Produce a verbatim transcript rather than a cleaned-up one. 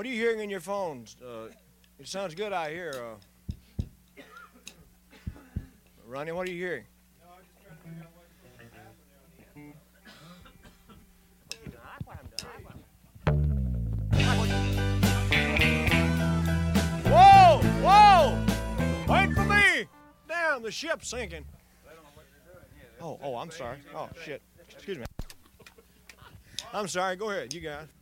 What are you hearing in your phones? Uh, it sounds good out here. Uh, Ronnie, what are you hearing? No, I'm just trying to figure out Whoa! Whoa! Wait for me! Damn, the ship's sinking. Oh, oh, I'm sorry. Oh, shit. Excuse me. I'm sorry. Go ahead. You guys.